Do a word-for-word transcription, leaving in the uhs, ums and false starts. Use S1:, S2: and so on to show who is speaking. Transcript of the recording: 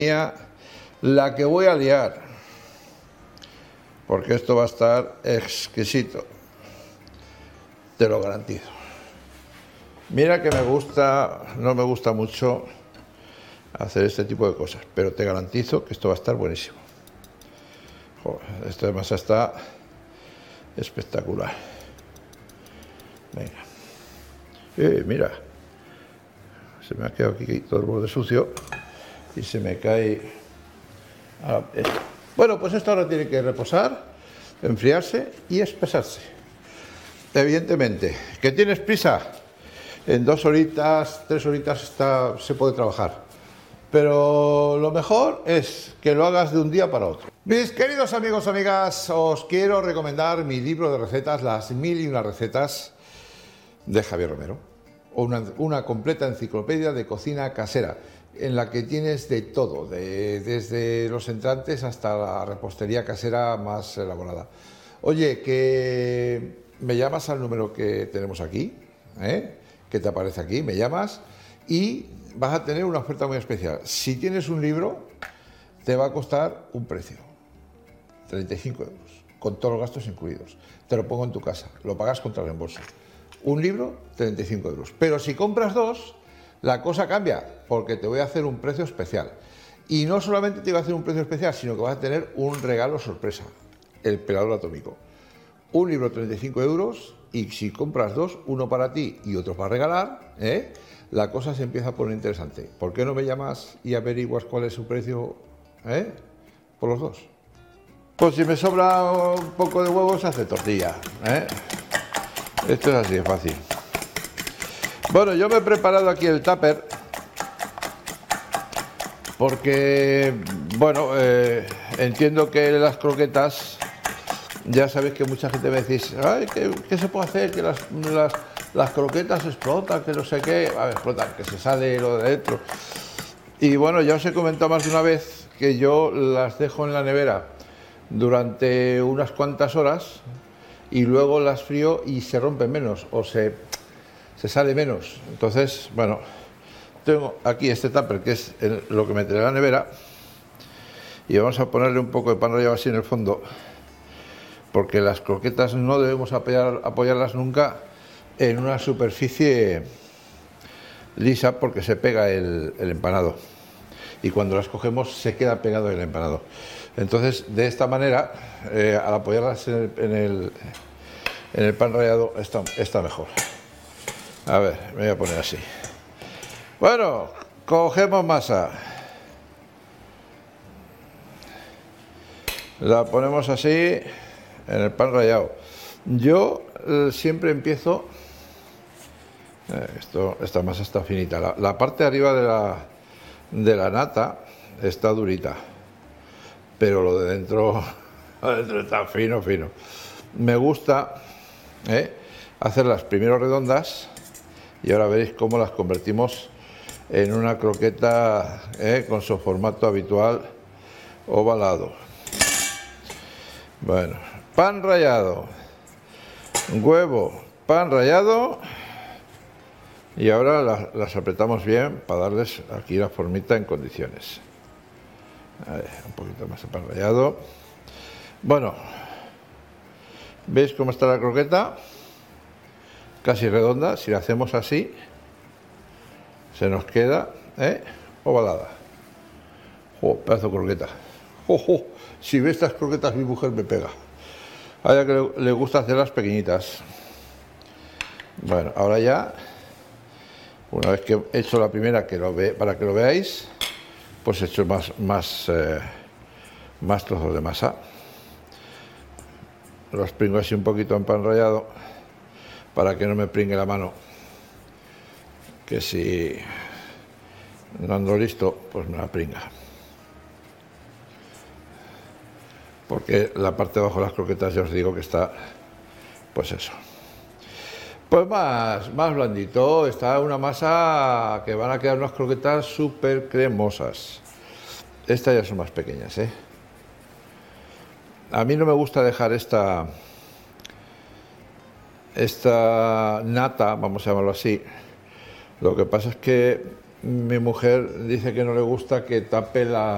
S1: La que voy a liar, porque esto va a estar exquisito, te lo garantizo. Mira que me gusta, no me gusta mucho hacer este tipo de cosas, pero te garantizo que esto va a estar buenísimo. Joder, esta masa está espectacular. Venga. Eh, mira, se me ha quedado aquí todo el borde sucio y se me cae. Ah, eh. Bueno, pues esto ahora tiene que reposar, enfriarse y espesarse. Evidentemente, ¿que tienes prisa? En dos horitas, tres horitas está, se puede trabajar. Pero lo mejor es que lo hagas de un día para otro. Mis queridos amigos, amigas, os quiero recomendar mi libro de recetas, Las mil y una recetas de Javier Romero. Una, una completa enciclopedia de cocina casera, en la que tienes de todo, de, desde los entrantes hasta la repostería casera más elaborada. Oye, que me llamas al número que tenemos aquí, ¿eh? Que te aparece aquí, me llamas y vas a tener una oferta muy especial. Si tienes un libro, te va a costar un precio, treinta y cinco euros, con todos los gastos incluidos. Te lo pongo en tu casa, lo pagas contra reembolso. Un libro, treinta y cinco euros. Pero si compras dos, la cosa cambia, porque te voy a hacer un precio especial. Y no solamente te voy a hacer un precio especial, sino que vas a tener un regalo sorpresa, el pelador atómico. Un libro, treinta y cinco euros, y si compras dos, uno para ti y otro para regalar, ¿eh? La cosa se empieza a poner interesante. ¿Por qué no me llamas y averiguas cuál es su precio, ¿eh? Por los dos. Pues si me sobra un poco de huevo, se hace tortilla, ¿eh? Esto es así de fácil. Bueno, yo me he preparado aquí el tupper porque, bueno, eh, entiendo que las croquetas, ya sabéis que mucha gente me decís, ay, ¿qué, qué se puede hacer? Que las, las, las croquetas explotan, que no sé qué. A ver, explotan, que se sale lo de dentro. Y bueno, ya os he comentado más de una vez que yo las dejo en la nevera durante unas cuantas horas y luego las frío y se rompen menos o se, se sale menos. Entonces, bueno, tengo aquí este tupper que es el, lo que meteré en la nevera, y vamos a ponerle un poco de pan rallado así en el fondo, porque las croquetas no debemos apoyar, apoyarlas nunca en una superficie lisa, porque se pega el, el empanado y cuando las cogemos se queda pegado el empanado. Entonces, de esta manera, eh, al apoyarlas en el, en el, en el pan rallado está, está mejor. A ver, me voy a poner así. Bueno, cogemos masa, la ponemos así en el pan rallado. Yo eh, siempre empiezo, eh, esto, esta masa está finita, la, la parte de arriba de la, de la nata está durita, pero lo de dentro, lo de dentro está fino, fino. Me gusta eh, hacerlas primero redondas y ahora veréis cómo las convertimos en una croqueta eh, con su formato habitual ovalado. Bueno, pan rallado, huevo, pan rallado, y ahora las, las apretamos bien para darles aquí la formita en condiciones. A ver, un poquito más de pan rallado. Bueno, ¿veis cómo está la croqueta? Casi redonda. Si la hacemos así, se nos queda ¿eh? ovalada. ¡Oh, pedazo de croqueta! ¡Oh, oh! Si ve estas croquetas, mi mujer me pega. A ella que le, le gusta hacerlas pequeñitas. Bueno, ahora ya, una vez que he hecho la primera, que lo ve, para que lo veáis, pues he hecho más, más, eh, más trozos de masa. Los pringo así un poquito en pan rallado para que no me pringue la mano, que si no ando listo, pues me la pringa. Porque la parte de abajo de las croquetas ya os digo que está, pues eso. Pues más, más blandito, está una masa que van a quedar unas croquetas súper cremosas. Estas ya son más pequeñas, ¿eh? A mí no me gusta dejar esta, esta nata, vamos a llamarlo así. Lo que pasa es que mi mujer dice que no le gusta que tape la,